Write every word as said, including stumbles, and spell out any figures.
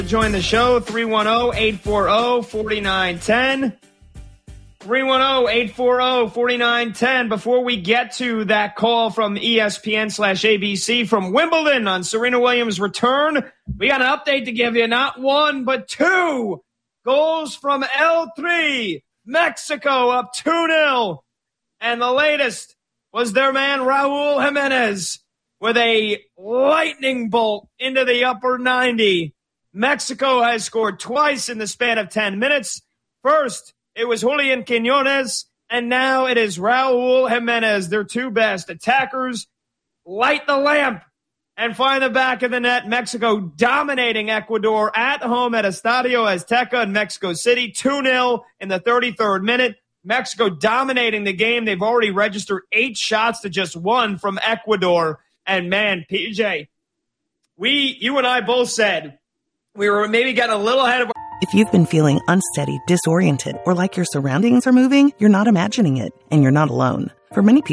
Join the show, three one zero, eight four zero, four nine one zero. three one zero, eight four zero, four nine one zero. Before we get to that call from E S P N slash A B C from Wimbledon on Serena Williams' return, we got an update to give you. Not one, but two goals from L three. Mexico up two nil. And the latest was their man Raul Jimenez with a lightning bolt into the upper ninety. Mexico has scored twice in the span of ten minutes. First, it was Julian Quinones, and now it is Raul Jimenez. Their two best attackers light the lamp and find the back of the net. Mexico dominating Ecuador at home at Estadio Azteca in Mexico City, two nil in the thirty-third minute. Mexico dominating the game. They've already registered eight shots to just one from Ecuador. And, man, P J, we, you and I both said we were maybe getting a little ahead of our... If you've been feeling unsteady, disoriented, or like your surroundings are moving, you're not imagining it, and you're not alone. For many people,